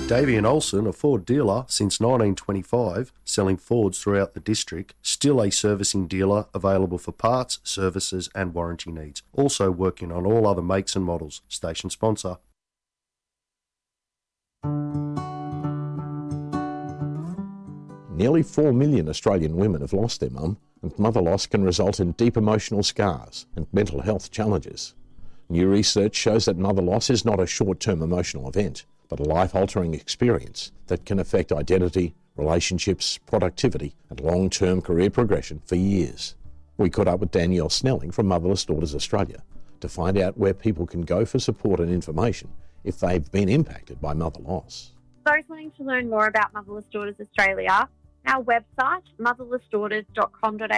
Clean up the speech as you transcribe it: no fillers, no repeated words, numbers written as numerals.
Davey and Olsen, a Ford dealer since 1925, selling Fords throughout the district, still a servicing dealer available for parts, services and warranty needs. Also working on all other makes and models. Station sponsor. Nearly 4 million Australian women have lost their mum, and mother loss can result in deep emotional scars and mental health challenges. New research shows that mother loss is not a short-term emotional event, but a life-altering experience that can affect identity, relationships, productivity and long-term career progression for years. We caught up with Danielle Snelling from Motherless Daughters Australia to find out where people can go for support and information if they've been impacted by mother loss. Those wanting to learn more about Motherless Daughters Australia, our website, motherlessdaughters.com.au,